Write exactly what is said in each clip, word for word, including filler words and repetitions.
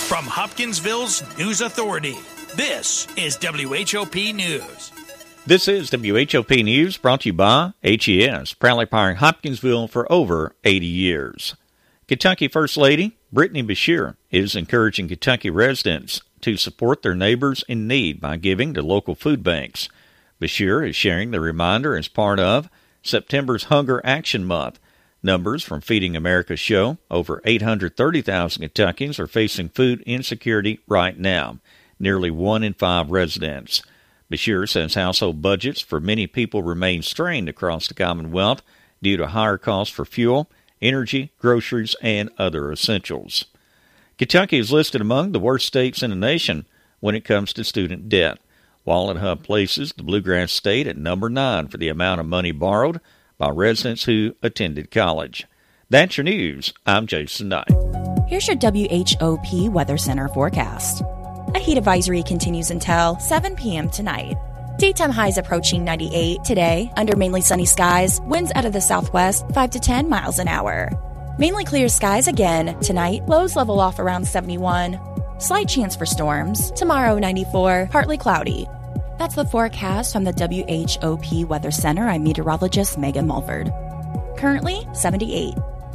From Hopkinsville's News Authority, this is W H O P News. This is W H O P News, brought to you by H E S, proudly powering Hopkinsville for over eighty years. Kentucky First Lady Brittany Beshear is encouraging Kentucky residents to support their neighbors in need by giving to local food banks. Beshear is sharing the reminder as part of September's Hunger Action Month. Numbers from Feeding America show over eight hundred thirty thousand Kentuckians are facing food insecurity right now, nearly one in five residents. Beshear says household budgets for many people remain strained across the Commonwealth due to higher costs for fuel, energy, groceries, and other essentials. Kentucky is listed among the worst states in the nation when it comes to student debt. Wallet Hub places the Bluegrass State at number nine for the amount of money borrowed by residents who attended college. That's your news. I'm Jason Knight. Here's your W H O P Weather Center forecast. A heat advisory continues until seven p.m. tonight. Daytime highs approaching ninety-eight today under mainly sunny skies. Winds out of the southwest five to ten miles an hour. Mainly clear skies again tonight. Lows level off around seventy-one. Slight chance for storms. Tomorrow ninety-four, partly cloudy. That's the forecast from the W H O P Weather Center. I'm meteorologist Megan Mulford. Currently seventy-eight.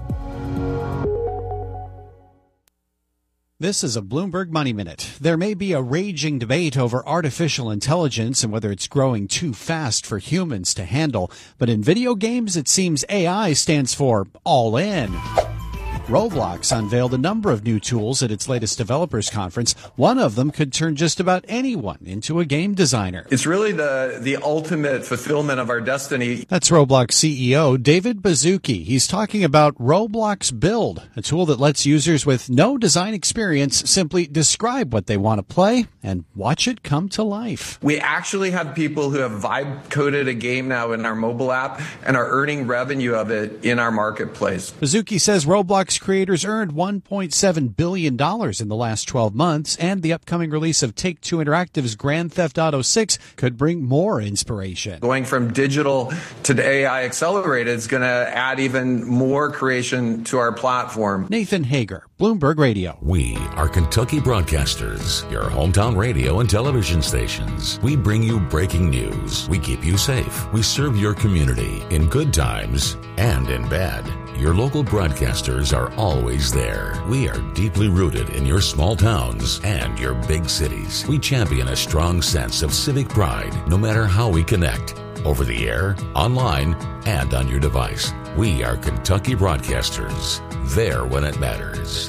This is a Bloomberg Money Minute. There may be a raging debate over artificial intelligence and whether it's growing too fast for humans to handle. But in video games, it seems A I stands for all in. Roblox unveiled a number of new tools at its latest developers conference. One of them could turn just about anyone into a game designer. It's really the, the ultimate fulfillment of our destiny. That's Roblox C E O David Baszucki. He's talking about Roblox Build, a tool that lets users with no design experience simply describe what they want to play and watch it come to life. We actually have people who have vibe coded a game now in our mobile app and are earning revenue of it in our marketplace. Baszucki says Roblox creators earned one point seven billion dollars in the last twelve months, and the upcoming release of Take-Two Interactive's Grand Theft Auto six could bring more inspiration. Going from digital to A I accelerated is going to add even more creation to our platform. Nathan Hager, Bloomberg Radio. We are Kentucky Broadcasters, your hometown radio and television stations. We bring you breaking news. We keep you safe. We serve your community in good times and in bad. Your local broadcasters are always there. We are deeply rooted in your small towns and your big cities. We champion a strong sense of civic pride, no matter how we connect. Over the air, online, and on your device. We are Kentucky Broadcasters. There when it matters.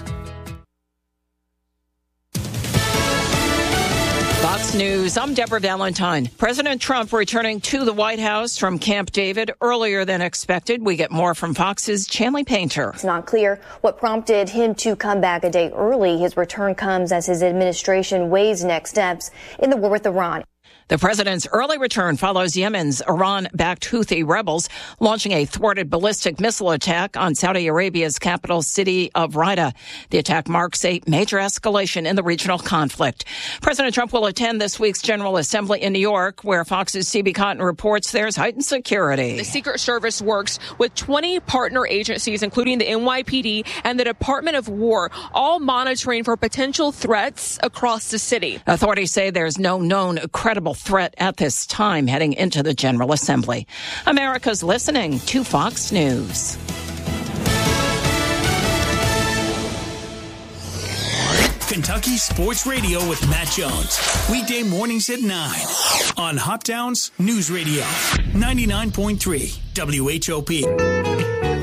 Fox News, I'm Deborah Valentine. President Trump returning to the White House from Camp David earlier than expected. We get more from Fox's Chanley Painter. It's not clear what prompted him to come back a day early. His return comes as his administration weighs next steps in the war with Iran. The president's early return follows Yemen's Iran-backed Houthi rebels launching a thwarted ballistic missile attack on Saudi Arabia's capital city of Riyadh. The attack marks a major escalation in the regional conflict. President Trump will attend this week's General Assembly in New York, where Fox's C B Cotton reports there's heightened security. The Secret Service works with twenty partner agencies, including the N Y P D and the Department of War, all monitoring for potential threats across the city. Authorities say there's no known credible threat at this time heading into the General Assembly. America's listening to Fox News. Kentucky Sports Radio with Matt Jones. Weekday mornings at nine on Hoptown's News Radio, ninety-nine point three W H O P.